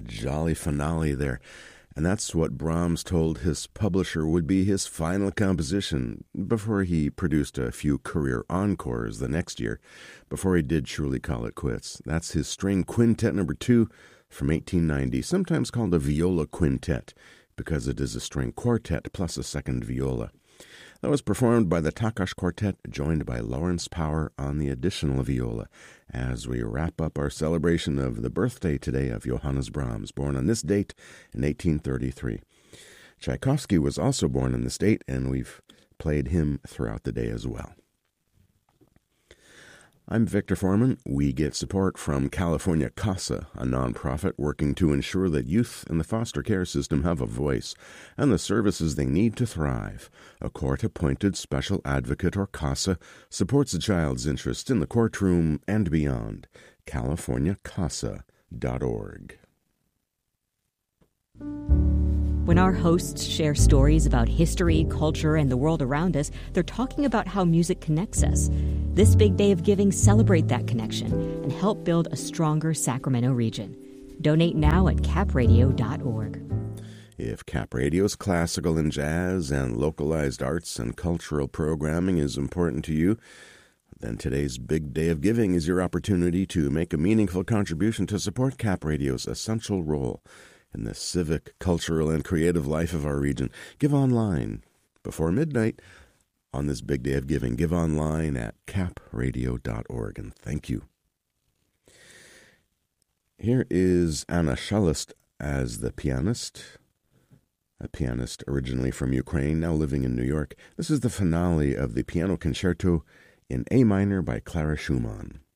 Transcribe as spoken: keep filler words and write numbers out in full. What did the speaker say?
jolly finale there. And that's what Brahms told his publisher would be his final composition before he produced a few career encores the next year, before he did truly call it quits. That's his string quintet number two from eighteen ninety, sometimes called a viola quintet, because it is a string quartet plus a second viola. That was performed by the Takács Quartet, joined by Lawrence Power on the additional viola, as we wrap up our celebration of the birthday today of Johannes Brahms, born on this date in eighteen thirty-three. Tchaikovsky was also born on this date, and we've played him throughout the day as well. I'm Victor Foreman. We get support from California CASA, a nonprofit working to ensure that youth in the foster care system have a voice and the services they need to thrive. A court-appointed special advocate, or CASA, supports a child's interest in the courtroom and beyond. california casa dot org. When our hosts share stories about history, culture, and the world around us, they're talking about how music connects us. This big day of giving, celebrate that connection and help build a stronger Sacramento region. Donate now at cap radio dot org. If Cap Radio's classical and jazz and localized arts and cultural programming is important to you, then today's big day of giving is your opportunity to make a meaningful contribution to support Cap Radio's essential role in the civic, cultural, and creative life of our region. Give online before midnight on this big day of giving. Give online at cap radio dot org, and thank you. Here is Anna Shelest as the pianist, a pianist originally from Ukraine, now living in New York. This is the finale of the piano concerto in A minor by Clara Schumann.